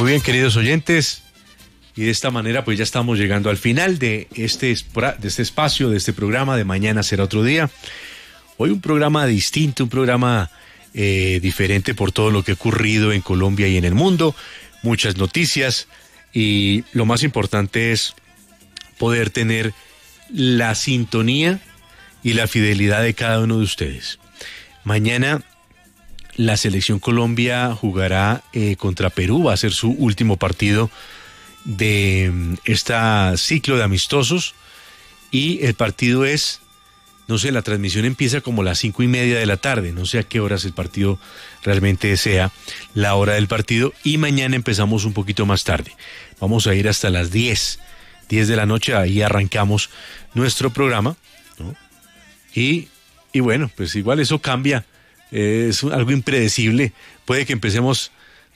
Muy bien, queridos oyentes, y de esta manera pues ya estamos llegando al final de este espacio, de este programa de Mañana Será Otro Día. Hoy un programa distinto, un programa diferente por todo lo que ha ocurrido en Colombia y en el mundo, muchas noticias, y lo más importante es poder tener la sintonía y la fidelidad de cada uno de ustedes. Mañana la selección Colombia jugará contra Perú, va a ser su último partido de este ciclo de amistosos, y el partido es, no sé, la transmisión empieza como a las 5:30 de la tarde, no sé a qué horas el partido realmente sea la hora del partido, y mañana empezamos un poquito más tarde, vamos a ir hasta las 10 de la noche, ahí arrancamos nuestro programa, ¿no? Y bueno, pues igual eso cambia, es algo impredecible, puede que empecemos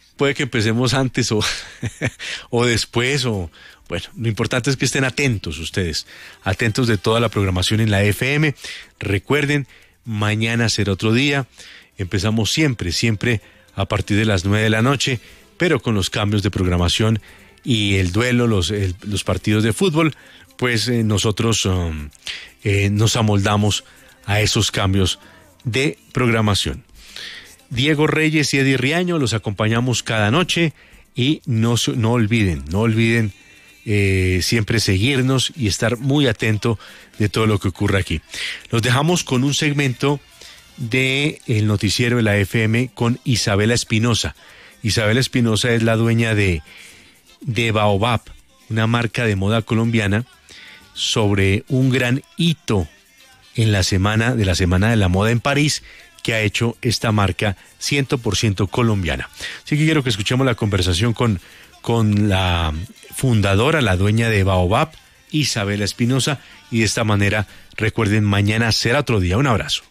antes o después, o bueno, lo importante es que estén atentos ustedes, atentos de toda la programación en la FM. Recuerden, mañana será otro día, empezamos siempre a partir de las 9 de la noche, pero con los cambios de programación y el duelo, los partidos de fútbol, pues nosotros nos amoldamos a esos cambios de programación. Diego Reyes y Eddie Riaño los acompañamos cada noche, y no olviden siempre seguirnos y estar muy atento de todo lo que ocurre aquí. Los dejamos con un segmento de el noticiero de la FM con Isabela Espinosa. Isabela Espinosa es la dueña de Baobab, una marca de moda colombiana, sobre un gran hito en la semana de la moda en París que ha hecho esta marca 100% colombiana. Así que quiero que escuchemos la conversación con la fundadora, la dueña de Baobab, Isabela Espinosa, y de esta manera, recuerden, mañana será otro día. Un abrazo.